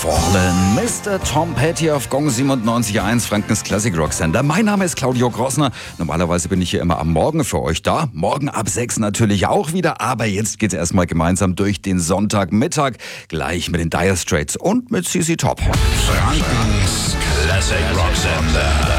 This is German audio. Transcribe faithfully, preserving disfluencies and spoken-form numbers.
Fallen, Mister Tom Petty auf Gong siebenundneunzig Komma eins, Frankens Classic Rock Sender. Mein Name ist Claudio Grossner. Normalerweise bin ich hier immer am Morgen für euch da. Morgen ab sechs natürlich auch wieder. Aber jetzt geht's erstmal gemeinsam durch den Sonntagmittag. Gleich mit den Dire Straits und mit C C Top. Frankens Classic Rock Sender.